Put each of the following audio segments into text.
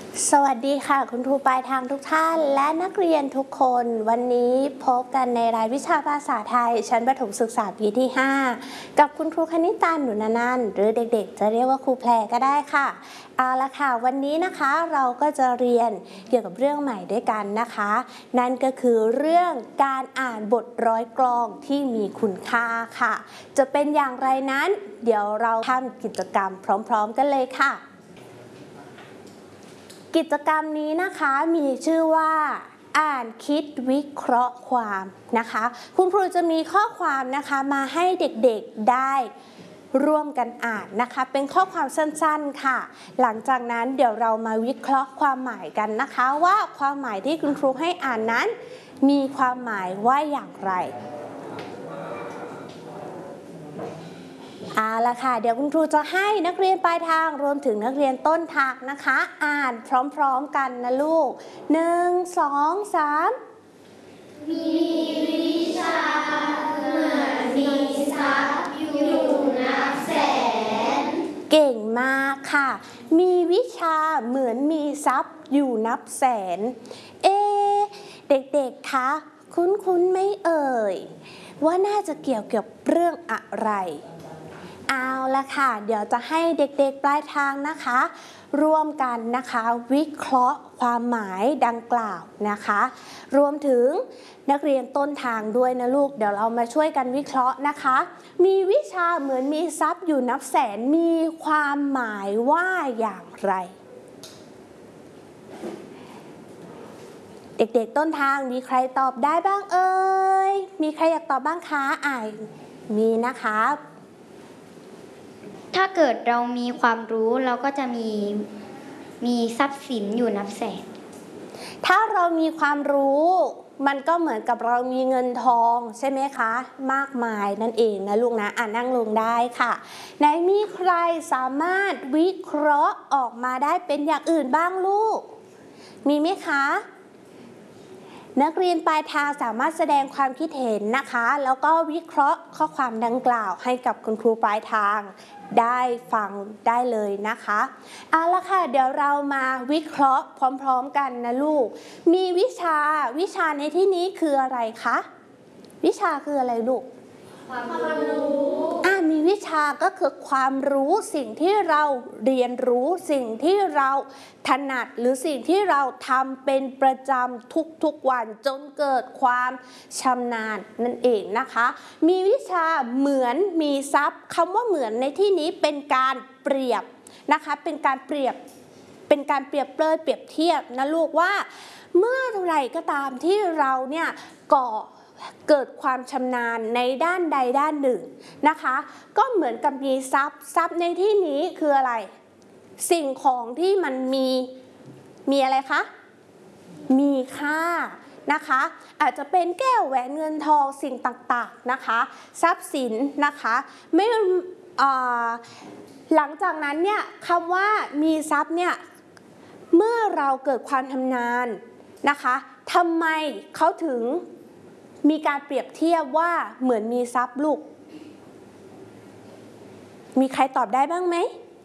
สวัสดีค่ะคุณครูปลายทางทุกท่านและนักเรียนทุกคนวันนี้พบกันในรายวิชาภาษาไทยชั้นประถมศึกษาปีที่ 5กับคุณครูคณิตาหนุนันท์หรือเด็กๆจะเรียกว่าครูแพรก็ได้ค่ะเอาละค่ะวันนี้นะคะเราก็จะเรียนเกี่ยวกับเรื่องใหม่ด้วยกันนะคะนั่นก็คือเรื่องการอ่านบทร้อยกลองที่มีคุณค่าค่ะจะเป็นอย่างไรนั้นเดี๋ยวเราทำกิจกรรมพร้อมๆกันเลยค่ะกิจกรรมนี้นะคะมีชื่อว่าอ่านคิดวิเคราะห์ความนะคะคุณครูจะมีข้อความนะคะมาให้เด็กๆได้ร่วมกันอ่านนะคะเป็นข้อความสั้นๆค่ะหลังจากนั้นเดี๋ยวเรามาวิเคราะห์ความหมายกันนะคะว่าความหมายที่คุณครูให้อ่านนั้นมีความหมายว่าอย่างไรเอาละค่ะเดี๋ยวคุณครูจะให้นักเรียนปลายทางรวมถึงนักเรียนต้นทางนะคะอ่านพร้อมๆกันนะลูก1 2 3 มีวิชาเหมือนมีทรัพย์อยู่นับแสนเก่งมากค่ะมีวิชาเหมือนมีทรัพย์อยู่นับแสนเด็กๆคะคุ้นๆไม่เอ่ยว่าน่าจะเกี่ยวกับเรื่องอะไรเอาละค่ะเดี๋ยวจะให้เด็กๆปลายทางนะคะร่วมกันนะคะวิเคราะห์ความหมายดังกล่าวนะคะรวมถึงนักเรียนต้นทางด้วยนะลูกเดี๋ยวเรามาช่วยกันวิเคราะห์นะคะมีวิชาเหมือนมีทรัพย์อยู่นับแสนมีความหมายว่าอย่างไรเด็กๆต้นทางมีใครตอบได้บ้างเอ่ยมีใครอยากตอบบ้างคะมีนะคะถ้าเกิดเรามีความรู้เราก็จะมีทรัพย์สินอยู่นับแสนถ้าเรามีความรู้มันก็เหมือนกับเรามีเงินทองใช่ไหมคะมากมายนั่นเองนะลูกนะนั่งลงได้ค่ะไหนมีใครสามารถวิเคราะห์ออกมาได้เป็นอย่างอื่นบ้างลูกมีไหมคะนักเรียนปลายทางสามารถแสดงความคิดเห็นนะคะแล้วก็วิเคราะห์ข้อความดังกล่าวให้กับคุณครูปลายทางได้ฟังได้เลยนะคะเอาละค่ะเดี๋ยวเรามาวิเคราะห์พร้อมๆกันนะลูกมีวิชาในที่นี้คืออะไรคะวิชาคืออะไรลูกความรู้มีวิชาก็คือความรู้สิ่งที่เราเรียนรู้สิ่งที่เราถนัดหรือสิ่งที่เราทำเป็นประจำทุกๆวันจนเกิดความชำนาญนั่นเองนะคะมีวิชาเหมือนมีทรัพย์คำว่าเหมือนในที่นี้เป็นการเปรียบนะคะเป็นการเปรียบเปรยเปรียบเทียบนะลูกว่าเมื่อไหร่ก็ตามที่เราเนี่ยเกิดความชำนาญในด้านใดด้านหนึ่งนะคะก็เหมือนกับมีทรัพย์ในที่นี้คืออะไรสิ่งของที่มันมีอะไรคะมีค่านะคะอาจจะเป็นแก้วแหวนเงินทองสิ่งต่างๆนะคะทรัพย์สินนะคะไม่หลังจากนั้นเนี่ยคำว่ามีทรัพย์เนี่ยเมื่อเราเกิดความชำนาญนะคะทำไมเขาถึงมีการเปรียบเทียบว่าเหมือนมีทรัพย์ลูกมีใครตอบได้บ้างไหม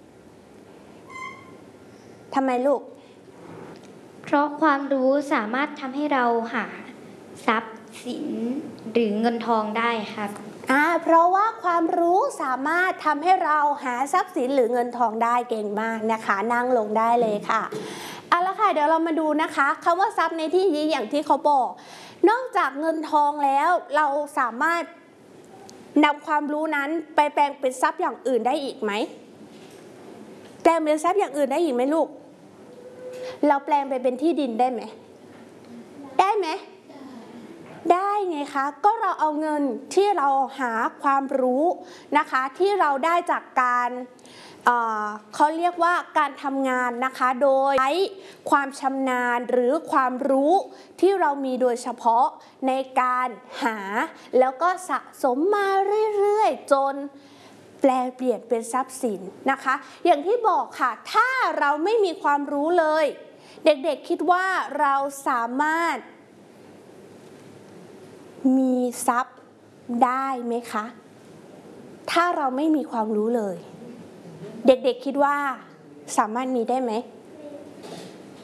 ทำไมลูกเพราะความรู้สามารถทำให้เราหาทรัพย์สินหรือเงินทองได้ครับเพราะว่าความรู้สามารถทำให้เราหาทรัพย์สินหรือเงินทองได้เก่งมากนะคะนั่งลงได้เลยค่ะเอาละค่ะเดี๋ยวเรามาดูนะคะคำว่าทรัพย์ในที่นี้อย่างที่เขาบอกนอกจากเงินทองแล้วเราสามารถนำความรู้นั้นไปแปลงเป็นทรัพย์อย่างอื่นได้อีกไหมแปลงเป็นทรัพย์อย่างอื่นได้อีกไหมลูกเราแปลงไปเป็นที่ดินได้ไหมได้ไหมได้ไงคะก็เราเอาเงินที่เราหาความรู้นะคะที่เราได้จากการเขาเรียกว่าการทำงานนะคะโดยใช้ความชำนาญหรือความรู้ที่เรามีโดยเฉพาะในการหาแล้วก็สะสมมาเรื่อยๆจนแปลเปลี่ยนเป็นทรัพย์สินนะคะอย่างที่บอกค่ะถ้าเราไม่มีความรู้เลยเด็กๆคิดว่าเราสามารถมีทรัพย์ได้ไหมคะถ้าเราไม่มีความรู้เลยเด็กๆคิดว่าสามารถมีได้ไหม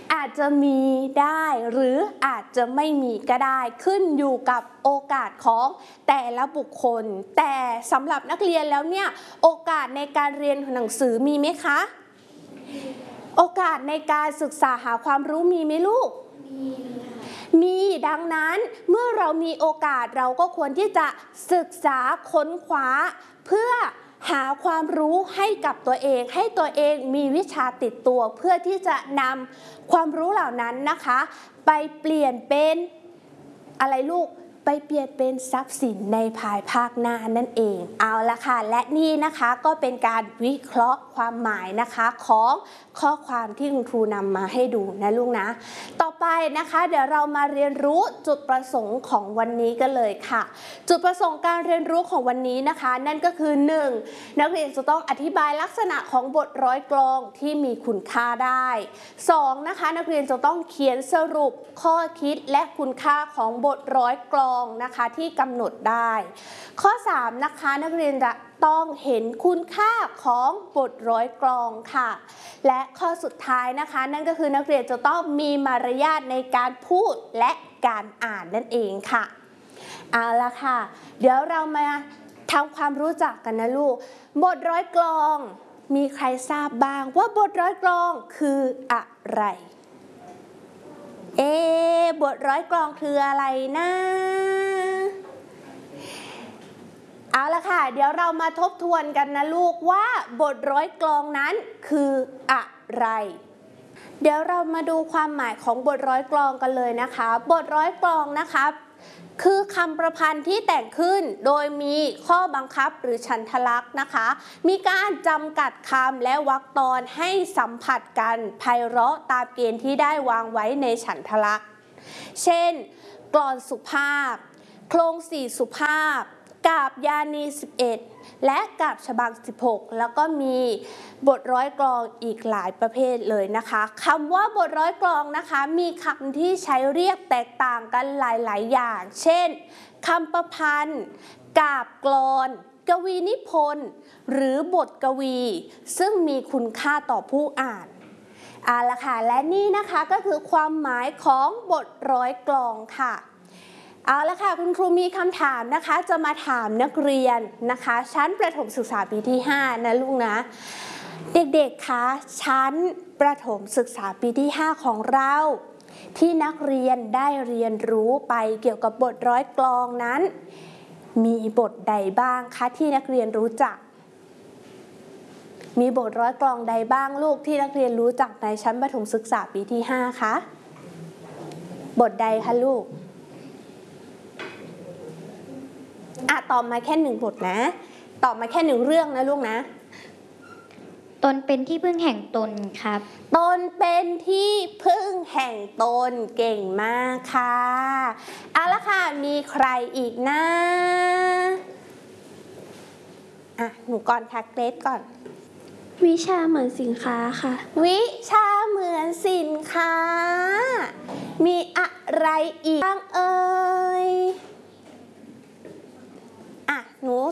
อาจจะมีได้หรืออาจจะไม่มีก็ได้ขึ้นอยู่กับโอกาสของแต่ละบุคคลแต่สำหรับนักเรียนแล้วเนี่ยโอกาสในการเรียนหนังสือมีไหมคะโอกาสในการศึกษาหาความรู้มีไหมลูกมีดังนั้นเมื่อเรามีโอกาสเราก็ควรที่จะศึกษาค้นคว้าเพื่อหาความรู้ให้กับตัวเองให้ตัวเองมีวิชาติดตัวเพื่อที่จะนำความรู้เหล่านั้นนะคะไปเปลี่ยนเป็นอะไรลูกไปเปลี่ยนเป็นทรัพย์สินในภายภาคหน้านั่นเองเอาละค่ะและนี่นะคะก็เป็นการวิเคราะห์ความหมายนะคะของข้อความที่คุณครูนำมาให้ดูนะลูกนะต่อไปนะคะเดี๋ยวเรามาเรียนรู้จุดประสงค์ของวันนี้กันเลยค่ะจุดประสงค์การเรียนรู้ของวันนี้นะคะนั่นก็คือ 1. นักเรียนจะต้องอธิบายลักษณะของบทร้อยกลอนที่มีคุณค่าได้ 2. นะคะนักเรียนจะต้องเขียนสรุปข้อคิดและคุณค่าของบทร้อยกลอนนะคะที่กำหนดได้ข้อ 3. นะคะนักเรียนจะต้องเห็นคุณค่าของบทร้อยกลอนค่ะและข้อสุดท้ายนะคะนั่นก็คือนักเรียนจะต้องมีมารยาทในการพูดและการอ่านนั่นเองค่ะเอาละค่ะเดี๋ยวเรามาทำความรู้จักกันนะลูกบทร้อยกลอนมีใครทราบบ้างว่าบทร้อยกลอนคืออะไรบทร้อยกลอนคืออะไรนะเอาละค่ะเดี๋ยวเรามาทบทวนกันนะลูกว่าบทร้อยกลอนนั้นคืออะไรเดี๋ยวเรามาดูความหมายของบทร้อยกลอนกันเลยนะคะบทร้อยกลอนนะคะคือคำประพันธ์ที่แต่งขึ้นโดยมีข้อบังคับหรือฉันทลักษณ์นะคะมีการจำกัดคำและวรรคตอนให้สัมผัสกันไพเราะตามเกณฑ์ที่ได้วางไว้ในฉันทลักษณ์เช่นกลอนสุภาพโครงสี่สุภาพกาบยานี11และกาบฉบัง16แล้วก็มีบทร้อยกลอนอีกหลายประเภทเลยนะคะคำว่าบทร้อยกลอนนะคะมีคำที่ใช้เรียกแตกต่างกันหลายๆอย่างเช่นคำประพันธ์กาบกลอนกวีนิพนธ์หรือบทกวีซึ่งมีคุณค่าต่อผู้อ่านเอาละค่ะและนี่นะคะก็คือความหมายของบทร้อยกลอนค่ะเอาละค่ะคุณครูมีคำถามนะคะจะมาถามนักเรียนนะคะชั้นประถมศึกษาปีที่5นะลูกนะเด็กๆคะชั้นประถมศึกษาปีที่5ของเราที่นักเรียนได้เรียนรู้ไปเกี่ยวกับบทร้อยกลอนนั้นมีบทใดบ้างคะที่นักเรียนรู้จักมีบทร้อยกลอนใดบ้างลูกที่นักเรียนรู้จักในชั้นประถมศึกษาปีที่5คะบทใดคะลูกตอบมาแค่1บทนะตอบมาแค่1เรื่องนะลูกนะตนเป็นที่พึ่งแห่งตนครับตนเป็นที่พึ่งแห่งตนเก่งมากค่ะเอาละค่ะมีใครอีกนะหนูก่อนค่ะเกรดก่อนวิชาเหมือนสินค้าค่ะวิชาเหมือนสินค้ามีอะไรอีกบ้างเอ่ยหนู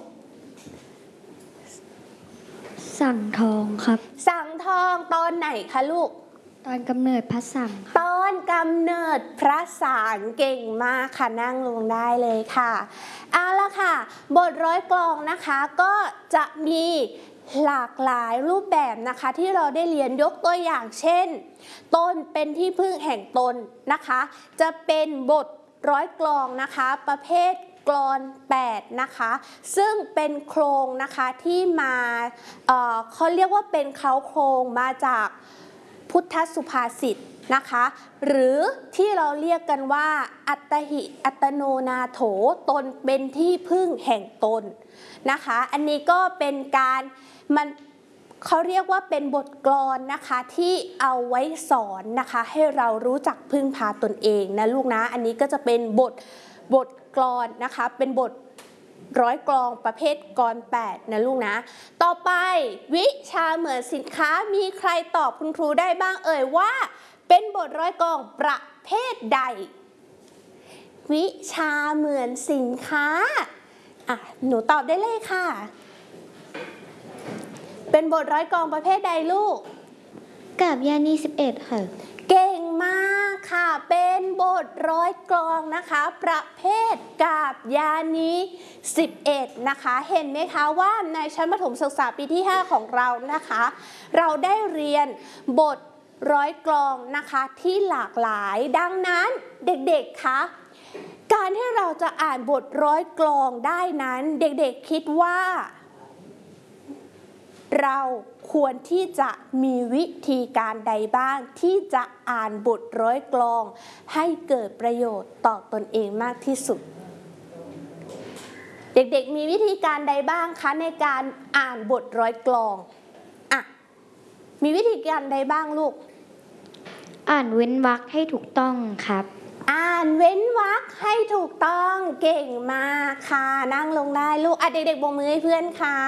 สั่งทองครับสั่งทองตอนไหนคะลูกตอนกำเนิดพระสังตอนกำเนิดพระสังเก่งมากค่ะนั่งลงได้เลยค่ะเอาละค่ะบทร้อยกลอนนะคะก็จะมีหลากหลายรูปแบบนะคะที่เราได้เรียนยกตัวอย่างเช่นตนเป็นที่พึ่งแห่งตนนะคะจะเป็นบทร้อยกลอนนะคะประเภทกลอน8นะคะซึ่งเป็นโครงนะคะที่มาเขาเรียกว่าเป็นโครงมาจากพุทธสุภาษิตนะคะหรือที่เราเรียกกันว่าอัตหิอัตโนนาโถตนเป็นที่พึ่งแห่งตนนะคะอันนี้ก็เป็นการเขาเรียกว่าเป็นบทกลอนนะคะที่เอาไว้สอนนะคะให้เรารู้จักพึ่งพาตนเองนะลูกนะอันนี้ก็จะเป็นบทกลอนนะคะเป็นบทร้อยกลอนประเภทกลอน8นะลูกนะต่อไปวิชาเหมือนสินค้ามีใครตอบคุณครูได้บ้างเอ่ยว่าเป็นบทร้อยกลอนประเภทใดวิชาเหมือนสินค้าหนูตอบได้เลยค่ะเป็นบทร้อยกลอนประเภทใดลูกกาบยานี11ค่ะเก่งทร้อยกลองนะคะประเภทกาบยานี11นะคะเห็นไหมคะว่าในชั้นประถมศึกษาปีที่ 5 ของเรานะคะเราได้เรียนบทร้อยกลองนะคะที่หลากหลายดังนั้นเด็กๆคะการที่เราจะอ่านบทร้อยกลองได้นั้นเด็กๆคิดว่าเราควรที่จะมีวิธีการใดบ้างที่จะอ่านบทร้อยกลองให้เกิดประโยชน์ต่อตนเองมากที่สุดเด็กๆมีวิธีการใดบ้างคะในการอ่านบทร้อยกลองอ่ะมีวิธีการใดบ้างลูกอ่านเว้นวรรคให้ถูกต้องครับอ่านเว้นวรรคให้ถูกต้องเก่งมากค่ะนั่งลงได้ลูกเด็กๆโบกมือให้เพื่อนค่ะ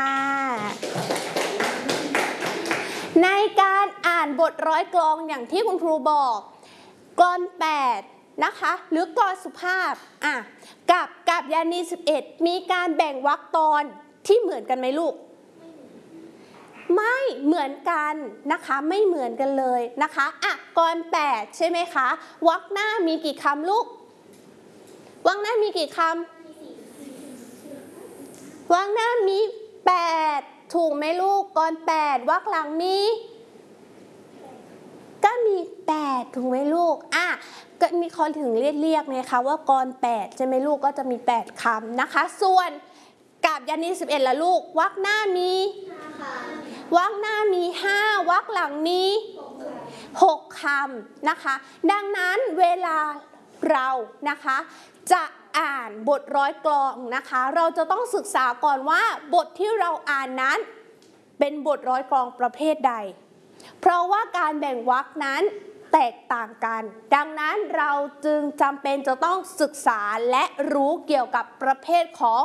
ในการอ่านบทร้อยกลองอย่างที่คุณครูบอกกลอน8นะคะหรือกลอนสุภาพกับยานี11มีการแบ่งวรรคตอนที่เหมือนกันไหมลูกไม่เหมือนกันนะคะไม่เหมือนกันเลยนะคะกล8ใช่ไหมคะวรรคหน้ามีกี่คำลูกวรรคหน้ามีกี่คำวรรคหน้ามี8ถูกไหมลูกกล8วรรคหลังมีก็มี8ถูกไหมลูกก็มีคนถึงเรียกไงคะว่ากล8ใช่ไหมลูกก็จะมี8คำนะคะส่วนกับยานี11ละลูกวรรคหน้ามีวรรคหน้ามี5วรรคหลังมี6คำนะคะดังนั้นเวลาเรานะคะจะอ่านบทร้อยกลองนะคะเราจะต้องศึกษาก่อนว่าบทที่เราอ่านนั้นเป็นบทร้อยกลองประเภทใดเพราะว่าการแบ่งวรรคนั้นแตกต่างกันดังนั้นเราจึงจำเป็นจะต้องศึกษาและรู้เกี่ยวกับประเภทของ